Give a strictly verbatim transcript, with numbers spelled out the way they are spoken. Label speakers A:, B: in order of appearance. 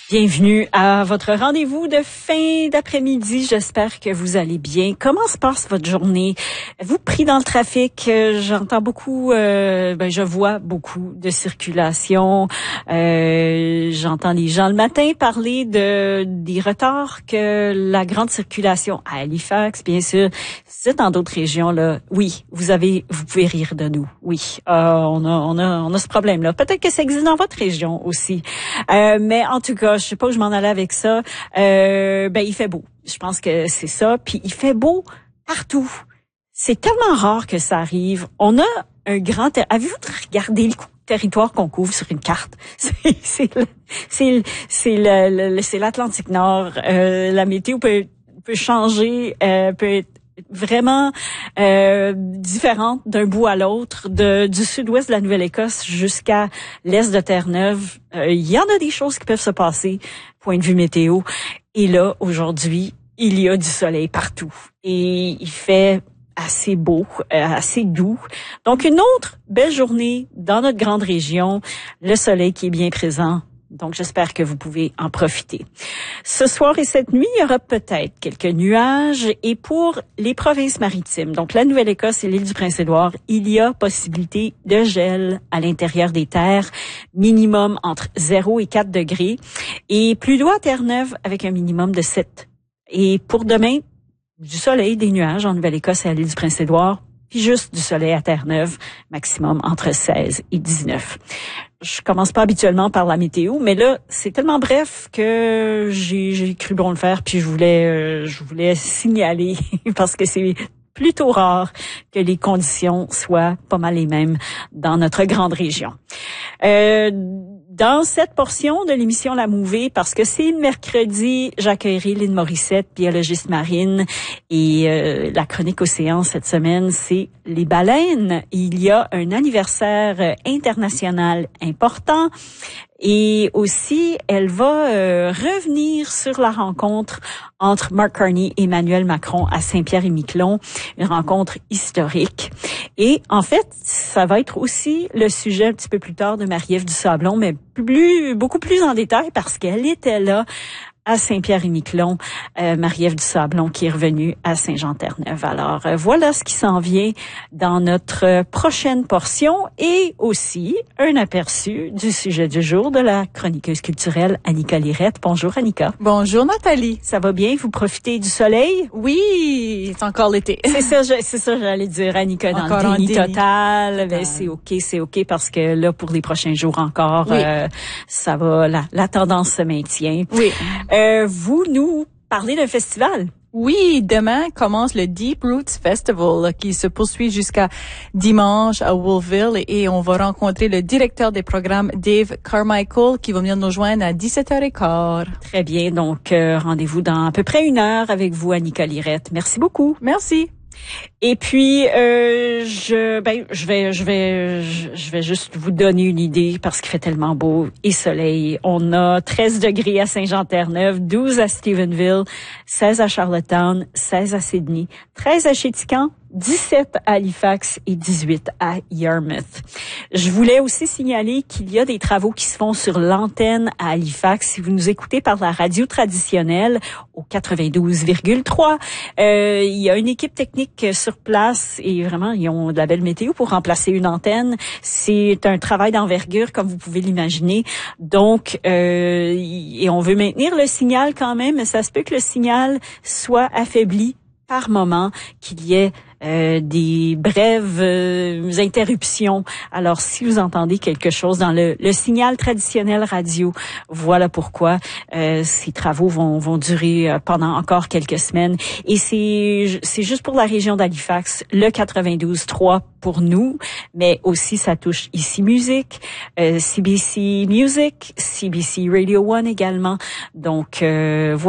A: Bienvenue à votre rendez-vous de fin d'après-midi. J'espère que vous allez bien. Comment se passe votre journée? Vous pris dans le trafic? J'entends beaucoup, euh, ben je vois beaucoup de circulation. Euh, j'entends les gens le matin parler de des retards que la grande circulation à Halifax, bien sûr. C'est dans d'autres régions là. Oui, vous avez, vous pouvez rire de nous. Oui, euh, on a, on a, on a ce problème-là. Peut-être que ça existe dans votre région aussi. Euh, mais en tout cas, je sais pas où je m'en allais avec ça. Euh, ben, il fait beau. Je pense que c'est ça. Puis il fait beau partout. C'est tellement rare que ça arrive. On a un grand... Ter- Avez-vous regardé le territoire qu'on couvre sur une carte? C'est, c'est, le, c'est, le, c'est, le, le, c'est l'Atlantique Nord. Euh, la météo peut, peut changer, euh, peut être vraiment euh, différente d'un bout à l'autre, de du sud-ouest de la Nouvelle-Écosse jusqu'à l'est de Terre-Neuve. Euh, il y en a des choses qui peuvent se passer, point de vue météo. Et là, aujourd'hui, il y a du soleil partout. Et il fait assez beau, euh, assez doux. Donc, une autre belle journée dans notre grande région. Le soleil qui est bien présent. Donc, j'espère que vous pouvez en profiter. Ce soir et cette nuit, il y aura peut-être quelques nuages. Et pour les provinces maritimes, donc la Nouvelle-Écosse et l'île du Prince-Édouard, il y a possibilité de gel à l'intérieur des terres, minimum entre zéro et quatre degrés. Et plus loin à Terre-Neuve avec un minimum de sept. Et pour demain, du soleil, des nuages en Nouvelle-Écosse et à l'île du Prince-Édouard, puis juste du soleil à Terre-Neuve, maximum entre seize et dix-neuf. Je commence pas habituellement par la météo, mais là, c'est tellement bref que j'ai, j'ai cru bon le faire, puis je voulais, euh, je voulais signaler, parce que c'est plutôt rare que les conditions soient pas mal les mêmes dans notre grande région. Euh, Dans cette portion de l'émission La Mouvée, parce que c'est le mercredi, j'accueillerai Lynn Morissette, biologiste marine, et euh, la chronique Océan cette semaine, c'est les baleines. Il y a un anniversaire international important. Et aussi, elle va euh, revenir sur la rencontre entre Mark Carney et Emmanuel Macron à Saint-Pierre-et-Miquelon, une rencontre historique. Et en fait, ça va être aussi le sujet un petit peu plus tard de Marie-Ève Dusablon, mais plus, beaucoup plus en détail parce qu'elle était là à Saint-Pierre-et-Miquelon, euh, Marie-Ève Dusablon qui est revenue à Saint-Jean-Terre-Neuve. Alors, euh, voilà ce qui s'en vient dans notre euh, prochaine portion et aussi un aperçu du sujet du jour de la chroniqueuse culturelle Annika Lirette. Bonjour Annika.
B: Bonjour Nathalie.
A: Ça va bien? Vous profitez du soleil?
B: Oui, c'est encore l'été.
A: C'est ça, je, c'est ça j'allais dire Annika, dans encore le déni, déni total. total. Ben, c'est OK, c'est OK parce que là, pour les prochains jours encore, oui. euh, ça va, la, la tendance se maintient.
B: Oui.
A: Euh, vous nous parlez d'un festival.
B: Oui, demain commence le Deep Roots Festival qui se poursuit jusqu'à dimanche à Wolfville et on va rencontrer le directeur des programmes Dave Carmichael qui va venir nous joindre à dix-sept heures quinze.
A: Très bien, donc euh, rendez-vous dans à peu près une heure avec vous, Annika Lirette. Merci beaucoup.
B: Merci.
A: Et puis euh, je ben je vais je vais je vais juste vous donner une idée parce qu'il fait tellement beau et soleil. On a treize degrés à Saint-Jean-Terre-Neuve, douze à Stephenville, seize à Charlottetown, seize à Sydney, treize à Chéticamp, dix-sept à Halifax et dix-huit à Yarmouth. Je voulais aussi signaler qu'il y a des travaux qui se font sur l'antenne à Halifax. Si vous nous écoutez par la radio traditionnelle au quatre-vingt-douze virgule trois, euh, il y a une équipe technique sur place et vraiment, ils ont de la belle météo pour remplacer une antenne. C'est un travail d'envergure, comme vous pouvez l'imaginer. Donc, euh, et on veut maintenir le signal quand même, mais ça se peut que le signal soit affaibli par moment, qu'il y ait euh, des brèves euh, interruptions. Alors, si vous entendez quelque chose dans le, le signal traditionnel radio, voilà pourquoi euh, ces travaux vont, vont durer euh, pendant encore quelques semaines. Et c'est, c'est juste pour la région d'Halifax, le quatre-vingt-douze trois pour nous, mais aussi ça touche ici Musique, euh, C B C Music, C B C Radio One également. Donc, euh, voilà.